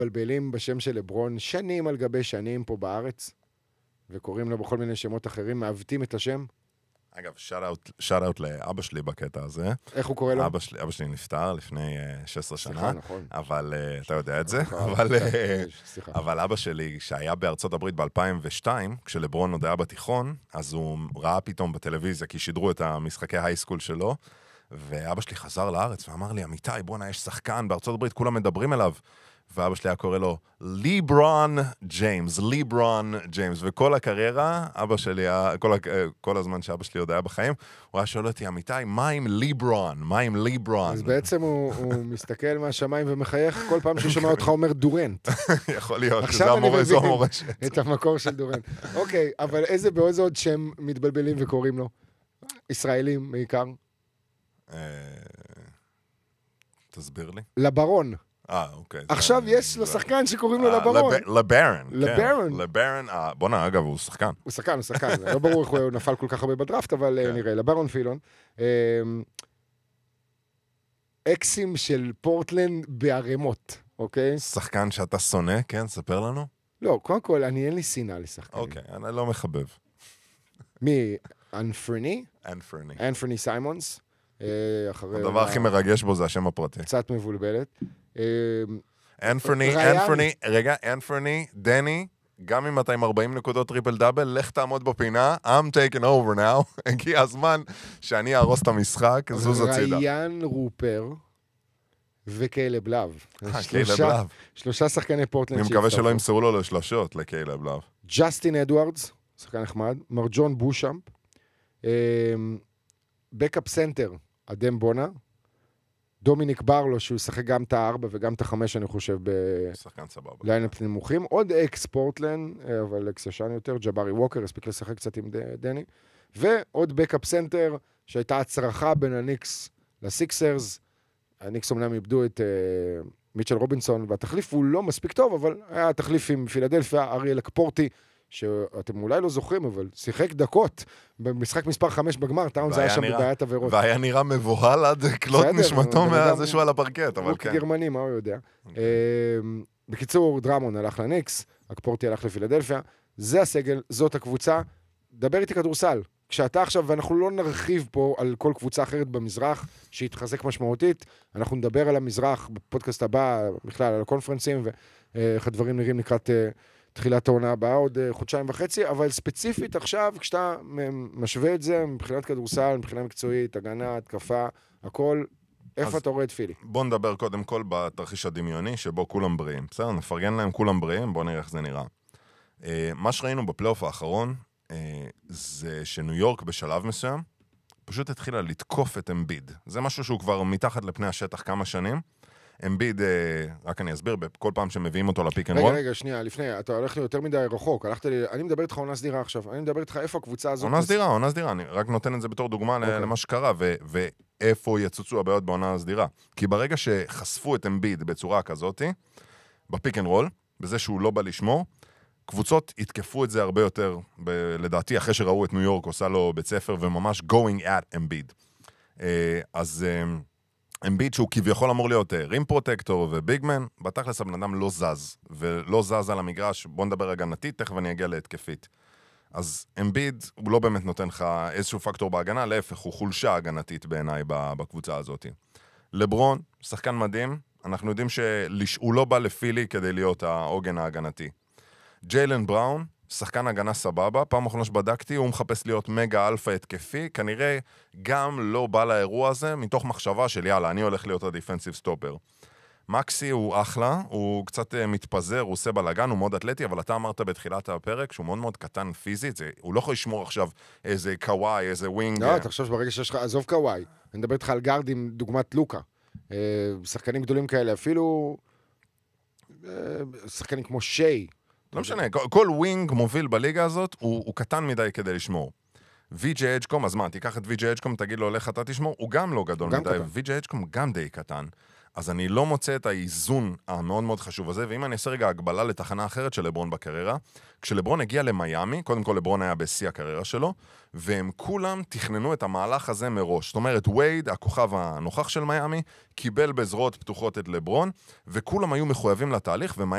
מתבלבלים בשם של לברון שנים על גבי שנים פה בארץ, וקוראים לו בכל מיני שמות אחרים, מעוותים את השם. אגב, שאט-אוט לאבא שלי בקטע הזה. איך הוא קורא לו? אבא שלי נפטר לפני 16 שנה, נכון. אבל אתה יודע את זה, אבל אבא שלי, שהיה בארצות הברית ב-2002, כשלברון עוד היה בתיכון, אז הוא ראה פתאום בטלוויזיה, כי שידרו את המשחקי הייסקול שלו, ואבא שלי חזר לארץ ואמר לי, אמיתי, בוא'נה, יש שחקן בארצות הברית, כולם מדברים אליו. ואבא שלי היה קורא לו ליברון ג'יימס, וכל הקריירה, אבא שלי, כל הזמן שאבא שלי עוד היה בחיים, הוא היה שואל אותי, אמיתי, מה עם ליברון? אז בעצם הוא מסתכל מהשמיים ומחייך כל פעם שהוא שומע אותך אומר דורנט. יכול להיות, זה המורשת. את המקור של דורנט. אוקיי, אבל באיזה עוד שם מתבלבלים וקוראים לו? ישראלים בעיקר. תסביר לי. לברון. אוקיי. עכשיו יש לו שחקן שקוראים לו לברון. לברון, בונה, אגב, הוא שחקן. הוא שחקן. לא ברור איך הוא נפל כל כך הרבה בדראפט, אבל נראה. לברון פילון. אקסים של פורטלנד בערימות, אוקיי? שחקן שאתה שונא, כן? ספר לנו. לא, קודם כל, אין לי שנאה לשחקנים. אוקיי, אני לא מחבב. מי? אנפרני? אנפרני סיימונס. הדבר הכי מרגש בו זה השם הפרטי. קצת מבולבלת. אנפרני, דני, גם אם אתה עם 40 נקודות טריפל דאבל, לך תעמוד בפינה, I'm taking over now, הגיע הזמן שאני ארוס את המשחק, זוז הצידה. ריאן רופר וקיילב לאב. קיילב לאב. 3 שחקני פורטלנד. אני מקווה שלא ימסרו לו לשלשות לקיילב לאב. ג'סטין אדוארדס, שחקן נחמד, מרג'ון בושאמפ, בקאפ סנטר, אדם בונה, דומיניק ברלו, שהוא ישחק גם את ה-4 וגם את ה-5, אני חושב, בליינאפ נמוכים. עוד אקס פורטלנד, אבל אקס ישן יותר, ג'בארי ווקר, הספיק לשחק קצת עם דני. ועוד בקאפ סנטר, שהייתה הצרחה בין הניקס לסיקסרס. הניקס אומנם איבדו את מיטשל רובינסון, והתחליף הוא לא מספיק טוב, אבל היה תחליף עם פילדלפיה, אריאל אקפורטי, שאתם אולי לא זוכרים, אבל שיחק דקות במשחק מספר 5 בגמר, טאונס היה שם בבעיית עבירות. והיה נראה מבוהל עד כלות נשמתו מהזה שהוא על הפרקט, אבל כן. הוא גרמני, מה הוא יודע. בקיצור, דרמון הלך לניקס, אקפורטי הלך לפילדלפיה, זה הסגל, זאת הקבוצה, דבר איתי כדורסל. כשאתה עכשיו, ואנחנו לא נרחיב פה על כל קבוצה אחרת במזרח, שהתחזק משמעותית, אנחנו נדבר על המזרח בפודקאסט הבא, בכלל על הקונפרנסים, ואיך הדברים נראים לקראת תחילת העונה הבאה, עוד 1.5 חודשים, אבל ספציפית עכשיו, כשאתה משווה את זה, מבחינת כדורסל, מבחינה מקצועית, הגנה, התקפה, הכל, איפה אתה רואה את פילי? בוא נדבר קודם כל בתרחיש הדמיוני, שבו כולם בריאים. בסדר, נפרגן להם כולם בריאים, בוא נראה איך זה נראה. מה שראינו בפלייאוף האחרון, זה שניו יורק בשלב מסוים, פשוט התחילה לתקוף את אמביד. זה משהו שהוא כבר מתחת לפני השטח כמה שנים. אמביד, רק אני אסביר, כל פעם שמביאים אותו לפיק אנד רול. רגע, שנייה, לפני, אתה הולך לי יותר מדי רחוק, אני מדבר איתך עונה סדירה עכשיו, אני מדבר איתך איפה הקבוצה הזאת... עונה סדירה, אני רק נותן את זה בתור דוגמה למה שקרה, ואיפה יצוצו הבעיות בעונה הסדירה. כי ברגע שחשפו את אמביד בצורה כזאת, בפיק אנד רול, בזה שהוא לא בא לשמור, קבוצות התקפו את זה הרבה יותר, לדעתי, אחרי שראו את ניו יורק עושה לו בית ספר, וממש going at אמביד. אז... אמביד שהוא כביכול אמור להיות רים פרוטקטור וביגמן, בתכלס הבן אדם לא זז, ולא זז על המגרש, בוא נדבר הגנתית, תכף אני אגיע להתקפית. אז אמביד הוא לא באמת נותן לך איזשהו פקטור בהגנה, להפך, הוא חולשה הגנתית בעיניי בקבוצה הזאת. לברון, שחקן מדהים, אנחנו יודעים שהוא לא בא לפילי כדי להיות העוגן ההגנתי. ג'יילן בראון, שחקן הגנה סבבה, פעם אחרונה שבדקתי, הוא מחפש להיות מגה אלפא התקפי, כנראה גם לא בא לאירוע הזה, מתוך מחשבה של יאללה, אני הולך להיות הדיפנסיב סטופר. מקסי הוא אחלה, הוא קצת מתפזר, הוא עושה בלגן, הוא מאוד אתלטי, אבל אתה אמרת בתחילת הפרק שהוא מאוד מאוד קטן פיזית, הוא לא יכול לשמור עכשיו איזה קוואי, איזה ווינג. לא, תחשוב שברגע שיש לך, עזוב קוואי, אני מדבר איתך על גארדים, דוגמת לוקה, שחקנים גדולים כאלה, אפילו שחקנים כמו שיי, לא משנה, כל ווינג מוביל בליגה הזאת, הוא קטן מדי כדי לשמור. ויג'י אג'קום, אז מה, תיקח את ויג'י אג'קום, תגיד לו, לך אתה תשמור, הוא גם לא גדול מדי, ויג'י אג'קום גם די קטן. אז אני לא מוצא את האיזון המאוד מאוד חשוב הזה, ואם אני אעשה רגע הגבלה לתחנה אחרת של לברון בקריירה, כשלברון הגיע למיימי, קודם כל לברון היה בשיא הקריירה שלו, והם כולם תכננו את המהלך הזה מראש. זאת אומרת, וייד, הכוכב הנוכח של מיימי, קיבל בזרועות פתוחות את לברון, וכולם היו מחויבים לתהליך,